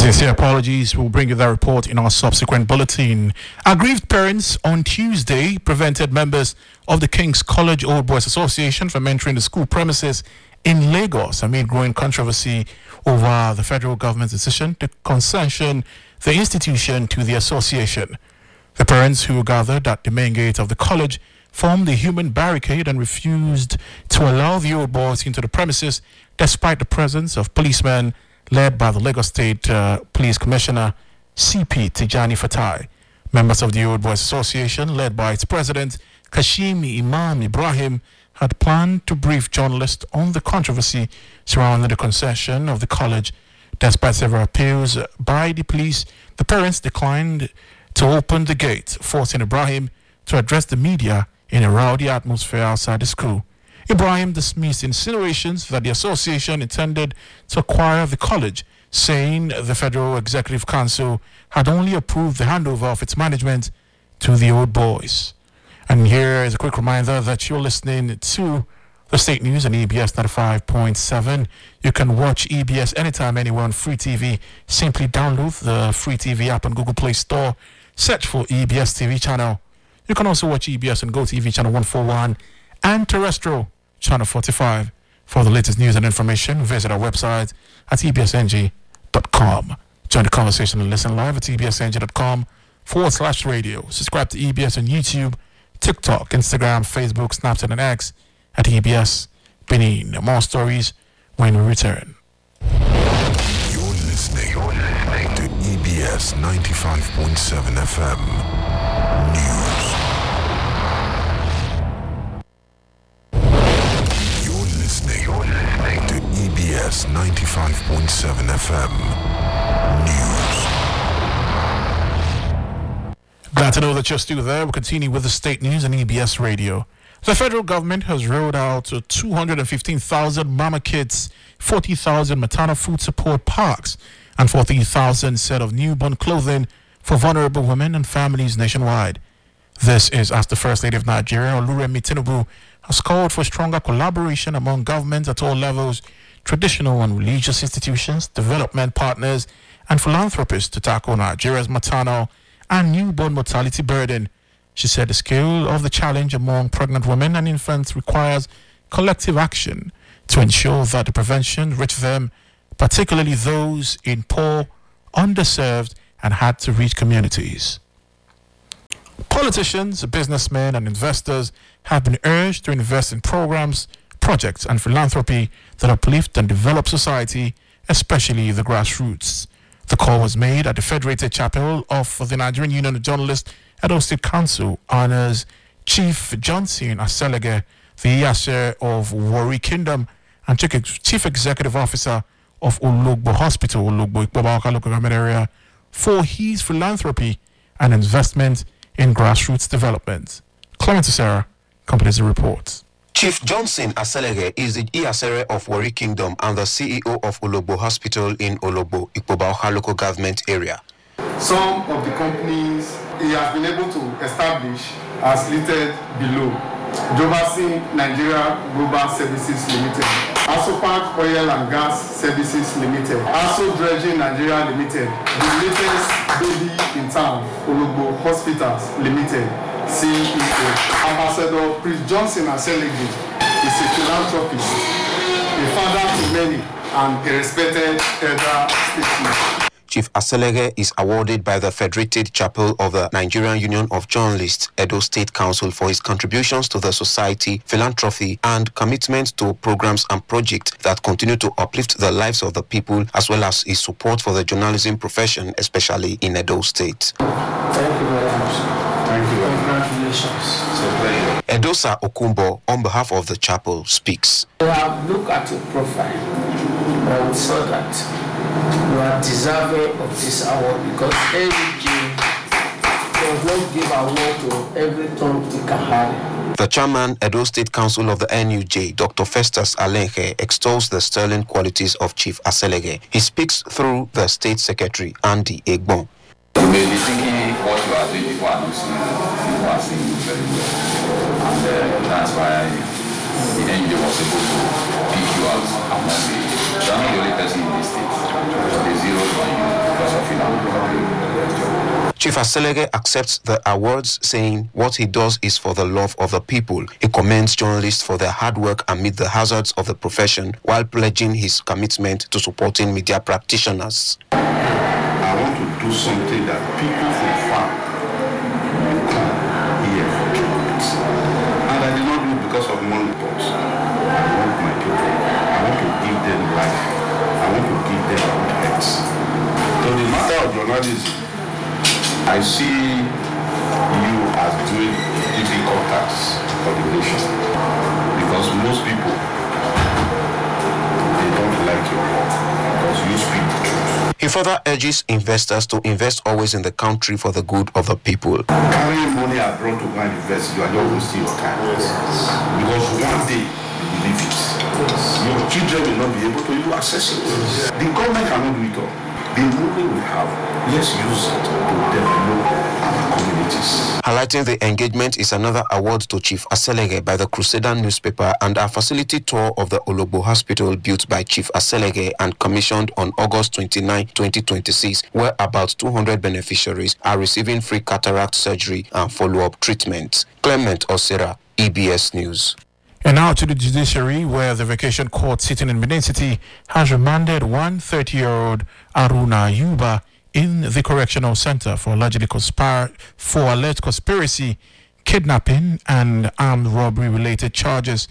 Sincere apologies. We'll bring you that report in our subsequent bulletin. Aggrieved parents on Tuesday prevented members of the King's College Old Boys Association from entering the school premises in Lagos amid growing controversy over the federal government's decision to concession the institution to the association. The parents who gathered at the main gate of the college formed a human barricade and refused to allow the Old Boys into the premises despite the presence of policemen led by the Lagos State Police Commissioner CP Tijani Fatai. Members of the Old Boys Association, led by its president Kashim Imam Ibrahim, had planned to brief journalists on the controversy surrounding the concession of the college. Despite several appeals by the police, the parents declined to open the gate, forcing Ibrahim to address the media in a rowdy atmosphere outside the school. Ibrahim dismissed insinuations that the association intended to acquire the college, saying the Federal Executive Council had only approved the handover of its management to the Old Boys. And here is a quick reminder that you're listening to the State News on EBS 95.7. You can watch EBS anytime, anywhere on Free TV. Simply download the Free TV app on Google Play Store. Search for EBS TV channel. You can also watch EBS on GoTV channel 141 and terrestrial channel 45. For the latest news and information, visit our website at ebsng.com. Join the conversation and listen live at ebsng.com/radio. Subscribe to EBS on YouTube, TikTok, Instagram, Facebook, Snapchat, and X at EBS Benin. More stories when we return. You're listening to EBS 95.7 FM News. You're listening to EBS 95.7 FM News. Glad to know that you're still there. We'll continue with the State News and EBS Radio. The federal government has rolled out 215,000 mama kits, 40,000 maternal food support packs, and 14,000 set of newborn clothing for vulnerable women and families nationwide. This is as the First Lady of Nigeria, Oluremi Tinubu, has called for stronger collaboration among governments at all levels, traditional and religious institutions, development partners, and philanthropists to tackle Nigeria's maternal and newborn mortality burden. She said the scale of the challenge among pregnant women and infants requires collective action to ensure that the prevention reach them, particularly those in poor, underserved, and hard-to-reach communities. Politicians, businessmen, and investors have been urged to invest in programs, projects, and philanthropy that uplift and develop society, especially the grassroots. The call was made at the Federated Chapel of the Nigerian Union of Journalists Edo State Council honors Chief Johnson Aselege, the Iyase of Warri Kingdom, and Chief Executive Officer of Ologbo Hospital, Ologbo Ikpoba local government area, for his philanthropy and investment in grassroots development. Clement Sarah completes the report. Chief Johnson Aselege is the Iyase of Warri Kingdom and the CEO of Ologbo Hospital in Ologbo Ikpoba local government area. Some of the companies he has been able to establish as listed below: Jobasin Nigeria Global Services Limited, Asopac Oil and Gas Services Limited, Aso Dredging Nigeria Limited, the latest baby in town, Ologbo Hospitals Limited, CEO. Ambassador Prince Johnson Aselege is a philanthropist, a father to many, and a respected elder statesman. Chief Aselege is awarded by the Federated Chapel of the Nigerian Union of Journalists, Edo State Council, for his contributions to the society, philanthropy, and commitment to programs and projects that continue to uplift the lives of the people, as well as his support for the journalism profession, especially in Edo State. Thank you very much. Thank you. Congratulations. Edosa Okumbo, on behalf of the chapel, speaks. We have looked at your profile and we saw that you are deserving of this award because NUJ does not give award to every Tom, Dick, and Harry. The chairman, Edo State Council of the NUJ, Dr. Festus Alenke, extols the sterling qualities of Chief Aselege. He speaks through the State Secretary, Andy Egbon. You may be thinking what you are doing before announcing, you are saying it very well. And that's why the NUJ was able to pick you out among the. You are not the only person in this state. They zeroed on you. Chief Aselege accepts the awards, saying what he does is for the love of the people. He commends journalists for their hard work amid the hazards of the profession, while pledging his commitment to supporting media practitioners. I want to do something that people from far will come here for journalists. And I did not do it because of money, but I want my people. I want to give them life. I want to give them good heads. So the matter of journalism, I see you as doing difficult tasks for the nation. Because most people, they don't like your work because you speak the truth. He further urges investors to invest always in the country for the good of the people. Carrying money abroad to go and invest, you are just wasting your time. Because one day, you believe it. Your children will not be able to even access it. The government cannot do it all. The money we have, let's use it to develop our communities. Highlighting the engagement is another award to Chief Aselege by the Crusader newspaper and a facility tour of the Ologbo Hospital built by Chief Aselege and commissioned on August 29, 2026, where about 200 beneficiaries are receiving free cataract surgery and follow-up treatment. Clement Osera, EBS News. And now to the judiciary, where the vacation court sitting in Benin City has remanded one 30-year-old Haruna Yuba in the correctional center for alleged conspiracy, kidnapping, and armed robbery-related charges.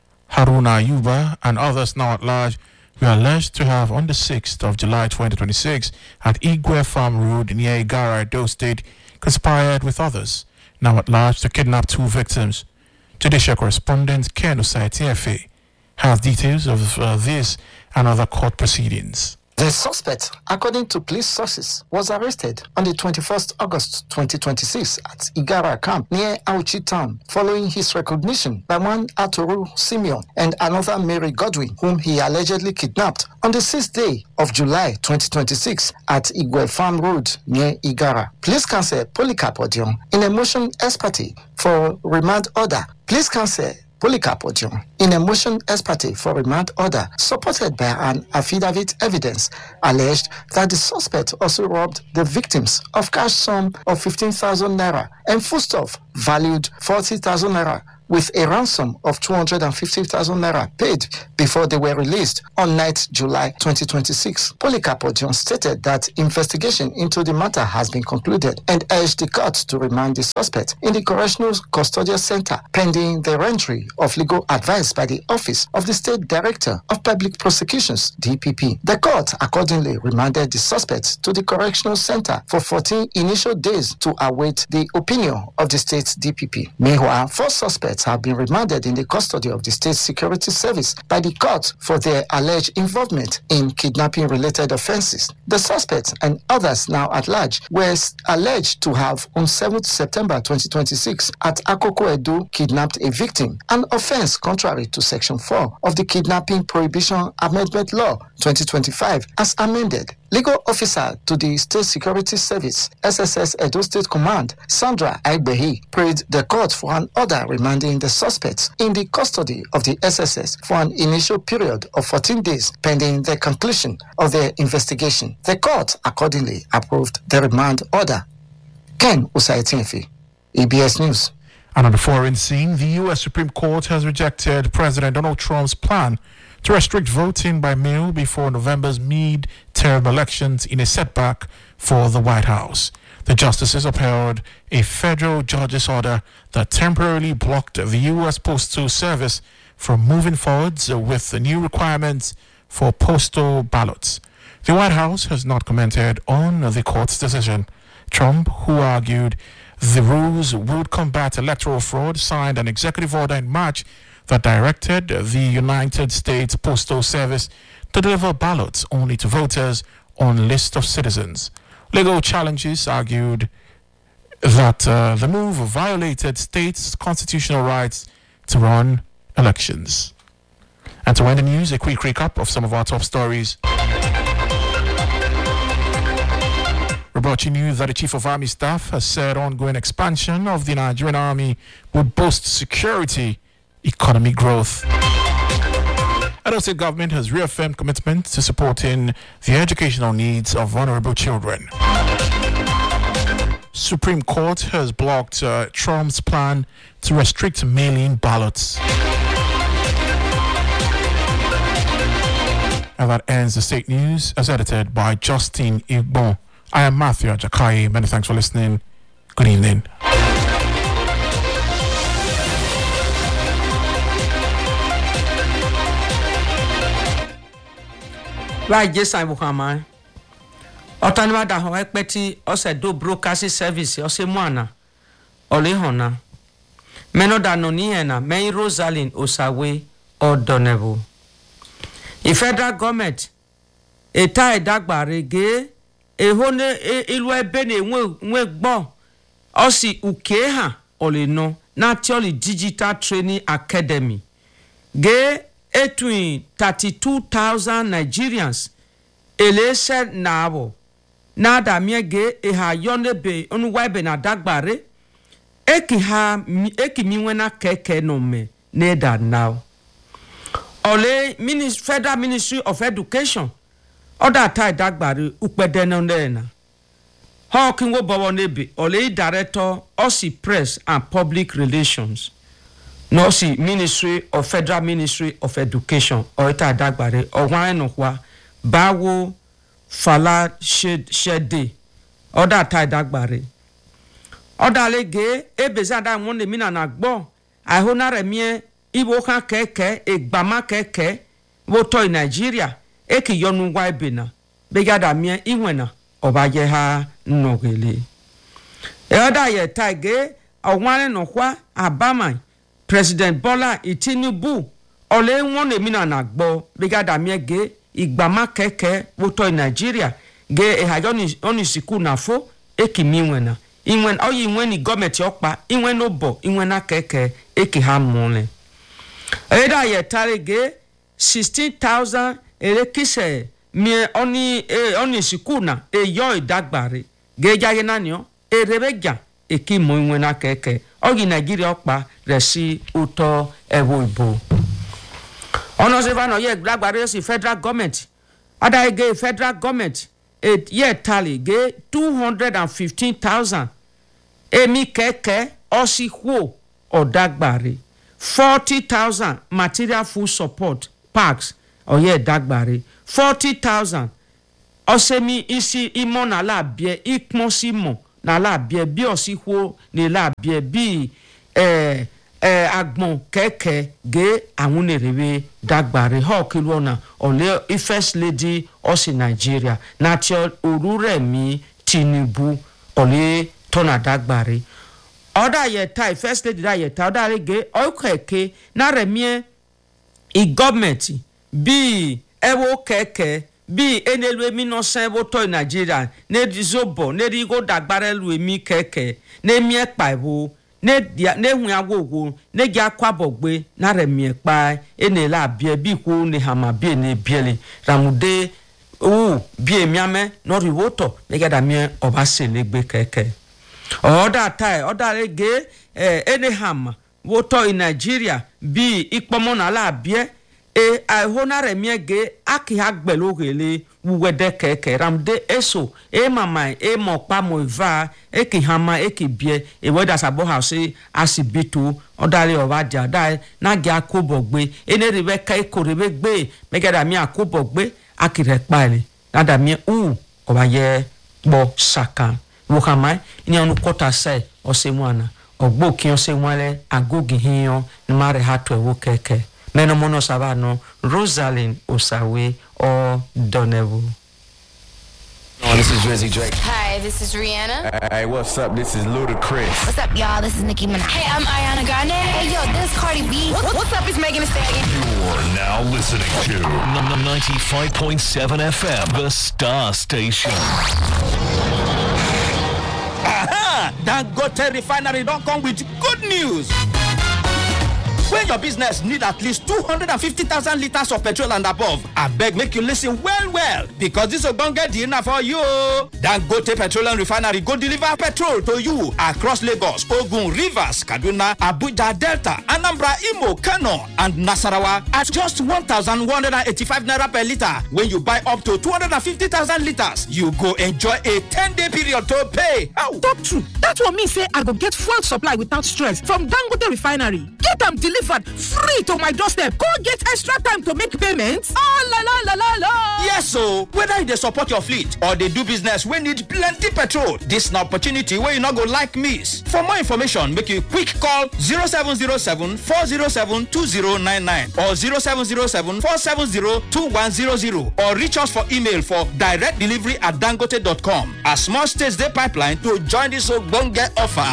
Haruna Yuba and others now at large were alleged to have, on the 6th of July 2026, at Igwe Farm Road near Igara, Edo State, conspired with others now at large to kidnap two victims. Judicial correspondent Ken Osai has details of this and other court proceedings. The suspect, according to police sources, was arrested on the 21st August 2026 at Igara camp near Auchi town following his recognition by one Atoru Simeon and another Mary Godwin, whom he allegedly kidnapped on the 6th day of July 2026 at Igwe Farm Road near Igara. Police Counsel Polycarp Odion, in a motion ex parte for remand order, Police Counsel Polycarp Odion, in a motion ex parte for remand order, supported by an affidavit evidence, alleged that the suspect also robbed the victims of cash sum of 15,000 naira and foodstuff valued 40,000 naira, with a ransom of 250,000 naira paid before they were released on 9th July 2026. Polycarp Odion stated that investigation into the matter has been concluded and urged the court to remand the suspect in the Correctional Custodial Center pending the entry of legal advice by the Office of the State Director of Public Prosecutions, DPP. The court accordingly remanded the suspect to the Correctional Center for 14 initial days to await the opinion of the State DPP. Meanwhile, 4 suspects have been remanded in the custody of the State Security Service by the court for their alleged involvement in kidnapping-related offences. The suspects and others now at large were alleged to have, on 7th September 2026, at Akoko Edo, kidnapped a victim, an offence contrary to Section 4 of the Kidnapping Prohibition Amendment Law 2025, as amended. Legal officer to the State Security Service, SSS Edo State Command, Sandra Aigbehi, prayed the court for an order remanding the suspects in the custody of the SSS for an initial period of 14 days pending the conclusion of their investigation. The court accordingly approved the remand order. Ken Usai, EBS News. And on the foreign scene, the U.S. Supreme Court has rejected President Donald Trump's plan to restrict voting by mail before November's mid-term elections in a setback for the White House. The justices upheld a federal judge's order that temporarily blocked the U.S. Postal Service from moving forwards with the new requirements for postal ballots. The White House has not commented on the court's decision. Trump, who argued the rules would combat electoral fraud, signed an executive order in March that directed the United States Postal Service to deliver ballots only to voters on list of citizens. Legal challenges argued that the move violated states' constitutional rights to run elections. And to end the news, a quick recap of some of our top stories. We're brought you that the Chief of Army Staff has said ongoing expansion of the Nigerian Army would boost security, economic growth. Edo State government has reaffirmed commitment to supporting the educational needs of vulnerable children. Supreme Court has blocked Trump's plan to restrict mail-in ballots. And that ends the state news as edited by Justin Igbo. I am Matthew Ajakai. Many thanks for listening. Good evening. Right, yes, I will come. Otanwa da ho ekpeti ose do broadcast service ose mwana ole hona meno da no ni na men Rosalind Osawe Odonebu. The federal government eta edagbare ge ehone ilu ebe na nwe gbo osi uke ha ole no Naturally Digital Training Academy ge etwin 32,000 Nigerians elese nabo na da miege ha yone be onu waibe na dagbare eki miwena keke no me ne da now ole Federal Ministry of Education oda tai dagbare upede no na Hawking wo bowo nebe ole director Osi Press and Public Relations no si Federal Ministry of Education o ta dagbare owan no kwa bawo fala shede oda tai dagbare oda lege ebeza da won mi na gbo ahona remie ibo kan keke egbama keke wo to in Nigeria eki yonu wa ibena bega da mie iwena obaje ha nnogele oda ye tage owan no kwa abama President Bola Tinubu ole won mi na gbo bega da mie ge igbama keke woto in Nigeria ge ehajoni onisiku na fo ekimiwena inwen oyi inwen ni government okpa inwen no bo inwen na keke eki ha mole eda ye tare ge 16,000 elekise mi onisiku na eyo idagbare ge jage nanio erebeja eki mo inwen na keke oyi Nigeria okpa resi uto ewo ibo ono se vano ye blagbare si federal government ada ge federal government ye tally ge 215,000 emi keke osihwo odagbare 40,000 material food support packs oye dagbare 40,000 osemi isi imo na labie ikmosimo na labie bi osihwo ni labie bi agbon keke ge awunerewe dagbare hokiluona ole first lady osi Nigeria National Ururemi Tinubu ole tona dagbare oda yeta first lady da yeta oda ge okeke na remie I government bi ewo keke bi enelu emi no san wo to Nigeria ne dizobo ne rigo dagbare lu emi keke ne mie paiwo ne hu agogo ne gya kwabogbe na remie pa enela bie bi ku ne hama bie ne biele ramude bie miame no riwoto ne gada mie obaselegbe keke oda tai oda rege eneham woto in Nigeria bi ikpomo na la bie ahona remie ge aki hagbelogele wuwede keke ramde eso mama mokpa moiva eki hama eki bie weda sabo house asibitu odale owadia dai na gi akobogbe eneribe kai korebe gbe megeda mi akobogbe akire pale nada mi obaye bo saka wokama ni onu kota sai osemwana ogbo ki osemwale agogi hiyo mare hatu ewo keke Meno mono sabano Rosalind Osawe Odonebu. Oh, this is Drizzy Drake. Hi, this is Rihanna. Hey, what's up? This is Ludacris. What's up, y'all? This is Nicki Minaj. Hey, I'm Ariana Grande. Hey, yo, this is Cardi B. What's up? It's Megan Thee Stallion. You're now listening to 95.7 FM, the Star Station. Aha! Dangote Refinery don't come with good news. When your business need at least 250,000 liters of petrol and above, I beg make you listen well, because this ogbonge deal na for you. Dangote Petroleum Refinery go deliver petrol to you across Lagos, Ogun, Rivers, Kaduna, Abuja, Delta, Anambra, Imo, Kano, and Nasarawa at just 1,185 naira per liter. When you buy up to 250,000 liters, you go enjoy a 10-day period to pay. Talk true. That one mean say I go get fuel supply without stress from Dangote Refinery. Get them delivered free to my doorstep. Go get extra time to make payments. Oh la. Yes, so whether they support your fleet or they do business we need plenty petrol, this is an opportunity where you not go like miss. For more information, make you quick call 0707 407 2099 or 0707 470 2100 or reach us for email for directdelivery@dangote.com. A small states day pipeline to join this ogbonge offer.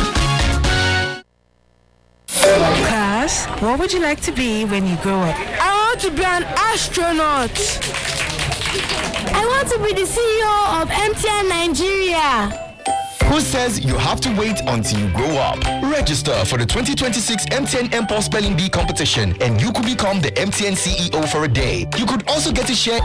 Class, what would you like to be when you grow up? I want to be an astronaut. I want to be the CEO of MTN Nigeria. Who says you have to wait until you grow up? Register for the 2026 MTN MPOS Spelling Bee competition and you could become the MTN CEO for a day. You could also get to share